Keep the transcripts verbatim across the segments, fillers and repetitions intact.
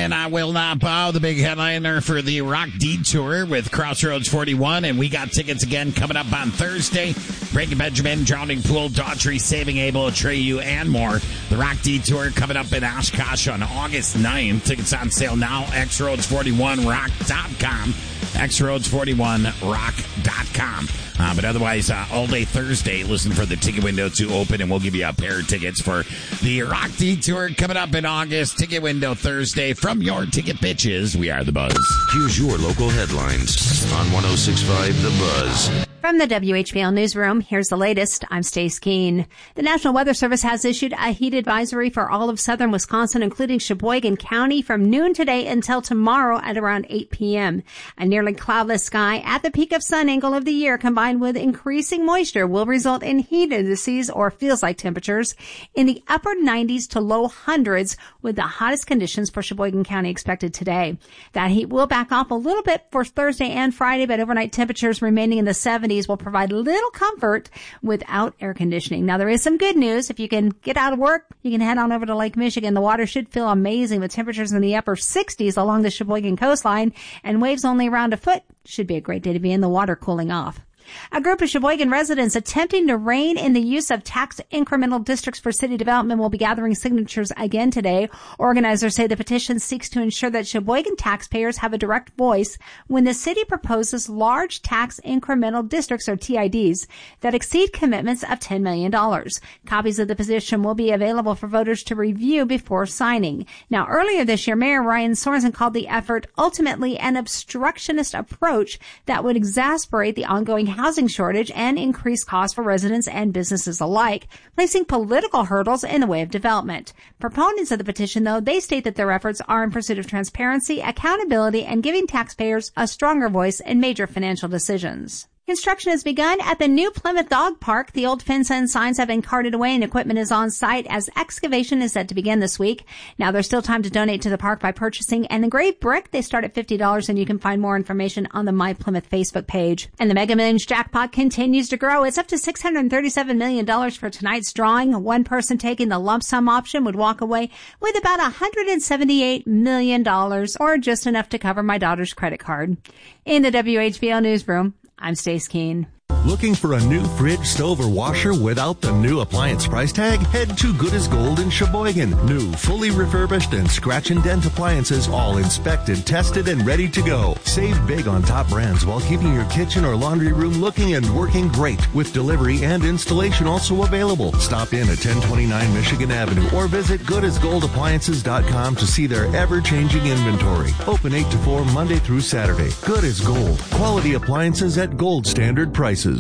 and I Will Not Bow, the big headliner for the Rock Detour with Crossroads forty-one, and we got tickets again coming up on Thursday. Breaking Benjamin, Drowning Pool, Daughtry, Saving Abel, Atreyu, and more. The Rock Detour coming up in Oshkosh on August ninth. Tickets on sale now, x roads forty-one rock dot com. x roads forty-one rock dot com. Uh, but otherwise, uh, all day Thursday, listen for the ticket window to open, and we'll give you a pair of tickets for the Rock Detour coming up in August. Ticket window Thursday from your ticket bitches. We are The Buzz. Here's your local headlines on one oh six point five The Buzz. From the W H B L Newsroom, here's the latest. I'm Stace Keene. The National Weather Service has issued a heat advisory for all of southern Wisconsin, including Sheboygan County, from noon today until tomorrow at around eight p.m. A nearly cloudless sky at the peak of sun angle of the year, combined with increasing moisture, will result in heat indices, or feels like temperatures, in the upper nineties to low hundreds, with the hottest conditions for Sheboygan County expected today. That heat will back off a little bit for Thursday and Friday, but overnight temperatures remaining in the seventies will provide little comfort without air conditioning. Now, there is some good news. If you can get out of work, you can head on over to Lake Michigan. The water should feel amazing with temperatures in the upper sixties along the Sheboygan coastline, and waves only around a foot. Should be a great day to be in the water cooling off. A group of Sheboygan residents attempting to rein in the use of tax incremental districts for city development will be gathering signatures again today. Organizers say the petition seeks to ensure that Sheboygan taxpayers have a direct voice when the city proposes large tax incremental districts, or T I Ds, that exceed commitments of ten million dollars. Copies of the petition will be available for voters to review before signing. Now, earlier this year, Mayor Ryan Sorensen called the effort ultimately an obstructionist approach that would exacerbate the ongoing housing shortage and increase costs for residents and businesses alike, placing political hurdles in the way of development. Proponents of the petition, though, they state that their efforts are in pursuit of transparency, accountability, and giving taxpayers a stronger voice in major financial decisions. Construction has begun at the new Plymouth Dog Park. The old fence and signs have been carted away and equipment is on site as excavation is set to begin this week. Now, there's still time to donate to the park by purchasing an engraved brick. They start at fifty dollars, and you can find more information on the My Plymouth Facebook page. And the Mega Millions jackpot continues to grow. It's up to six hundred thirty-seven million dollars for tonight's drawing. One person taking the lump sum option would walk away with about one hundred seventy-eight million dollars, or just enough to cover my daughter's credit card. In the W H B L Newsroom, I'm Stace Keene. Looking for a new fridge, stove, or washer without the new appliance price tag? Head to Good as Gold in Sheboygan. New, fully refurbished, and scratch and dent appliances, all inspected, tested, and ready to go. Save big on top brands while keeping your kitchen or laundry room looking and working great, with delivery and installation also available. Stop in at ten twenty-nine Michigan Avenue or visit good as gold appliances dot com to see their ever-changing inventory. Open eight to four Monday through Saturday. Good as Gold. Quality appliances at gold standard prices.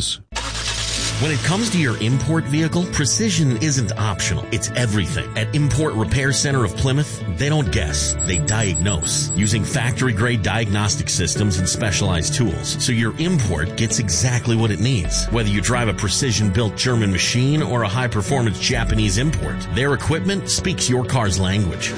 When it comes to your import vehicle, precision isn't optional. It's everything. At Import Repair Center of Plymouth, they don't guess, they diagnose, using factory-grade diagnostic systems and specialized tools, so your import gets exactly what it needs. Whether you drive a precision-built German machine or a high-performance Japanese import, their equipment speaks your car's language.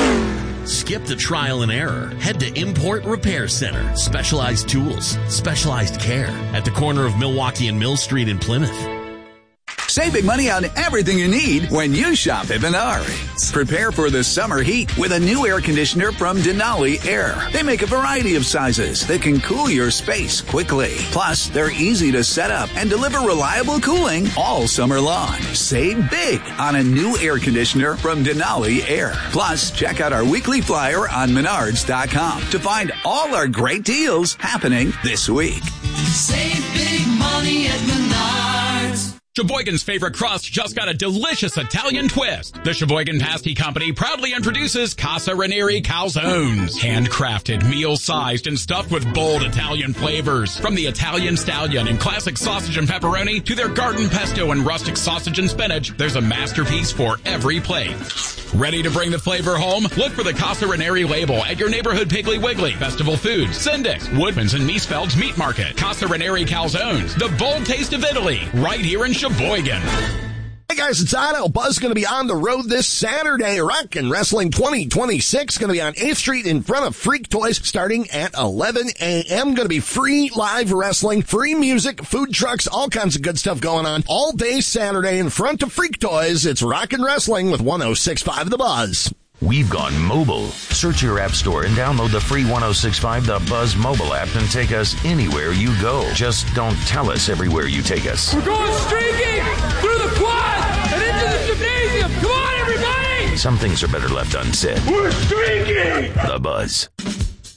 Skip the trial and error. Head to Import Repair Center. Specialized tools, specialized care at the corner of Milwaukee and Mill Street in Plymouth. Save big money on everything you need when you shop at Menards. Prepare for the summer heat with a new air conditioner from Denali Air. They make a variety of sizes that can cool your space quickly. Plus, they're easy to set up and deliver reliable cooling all summer long. Save big on a new air conditioner from Denali Air. Plus, check out our weekly flyer on menards dot com to find all our great deals happening this week. Save big money at Menards. Sheboygan's favorite crust just got a delicious Italian twist. The Sheboygan Pasty Company proudly introduces Casa Ranieri Calzones. Handcrafted, meal-sized, and stuffed with bold Italian flavors. From the Italian Stallion and classic sausage and pepperoni to their garden pesto and rustic sausage and spinach, there's a masterpiece for every plate. Ready to bring the flavor home? Look for the Casa Ranieri label at your neighborhood Piggly Wiggly, Festival Foods, Syndex, Woodman's, and Miesfeld's Meat Market. Casa Ranieri Calzones, the bold taste of Italy, right here in Sheboygan. Hey guys, it's Otto. Buzz going to be on the road this Saturday. Rock and Wrestling twenty twenty-six going to be on eighth Street in front of Freak Toys starting at eleven a.m. Going to be free live wrestling, free music, food trucks, all kinds of good stuff going on all day Saturday in front of Freak Toys. It's Rock and Wrestling with one oh six point five The Buzz. We've gone mobile. Search your app store and download the free one oh six point five The Buzz mobile app and take us anywhere you go. Just don't tell us everywhere you take us. We're going streaking through the quad and into the gymnasium. Come on, everybody! Some things are better left unsaid. We're streaking! The Buzz.